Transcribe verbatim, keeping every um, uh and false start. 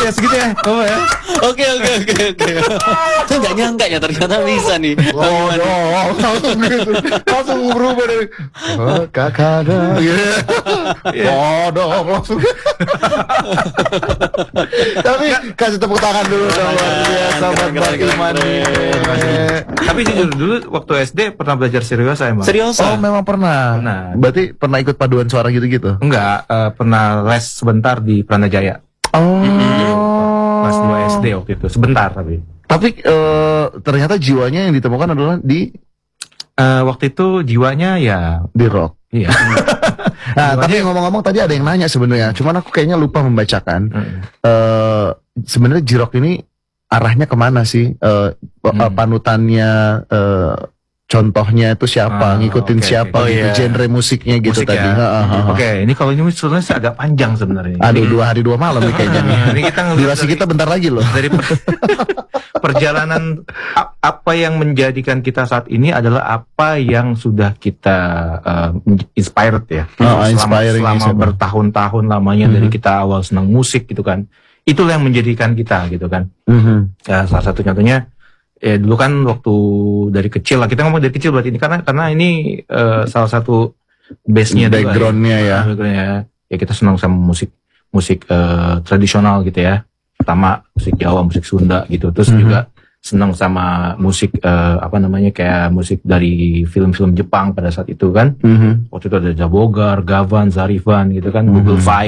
ya segitu ya. Oh ya. Oke oke oke oke. Saya nggak nyangka ya ternyata bisa nih. Oh, no, langsung gitu, langsung berubah dari oh, kakak ada, oh dong, langsung. Tapi kasih tepuk tangan dulu dong, luar biasa buat Bang Iman nih. Tapi jujur dulu waktu S D pernah belajar serius saya, Bang. Serius? Oh memang pernah. Pernah. Berarti pernah ikut paduan suara gitu-gitu? Enggak, uh, pernah les sebentar di Pranajaya. Oh. Kelas dua S D waktu itu, sebentar tapi. Tapi uh, ternyata jiwanya yang ditemukan adalah di Uh, waktu itu jiwanya ya di rock. iya. Nah, tapi ngomong-ngomong tadi ada yang nanya sebenarnya. Cuman aku kayaknya lupa membacakan. Hmm. Uh, sebenarnya J-Rock ini arahnya kemana sih? Uh, Hmm. Panutannya, uh, contohnya itu siapa? Ah, Ngikutin oke, siapa oke. gitu? Oh, iya. Genre musiknya gitu Musik tadi. ya. Ha, ha, ha. Oke, ini kalau ini sebenarnya agak panjang sebenarnya. Aduh, Ini- dua hari dua malam nih kayaknya. nih. Ini kita ngeliat Durasi dari- kita bentar lagi loh. dari per- perjalanan a- apa yang menjadikan kita saat ini adalah apa yang sudah kita uh, inspired ya. Oh, selama inspiring selama siapa? bertahun-tahun lamanya dari Mhm. kita awal senang musik gitu kan. Itulah yang menjadikan kita gitu kan. Mhm. Ya, salah satu contohnya ya dulu kan waktu dari kecil lah, kita ngomong dari kecil berarti ini karena karena ini eh, salah satu base-nya juga Background-nya ya. Background-nya. Ya kita senang sama musik musik eh, tradisional gitu ya. Pertama musik Jawa, musik Sunda gitu. Terus Mhm. juga senang sama musik eh, apa namanya kayak musik dari film-film Jepang pada saat itu kan. Mhm. Waktu itu ada Jabogar, Gavan, Zarifan gitu kan, Mhm. Google Five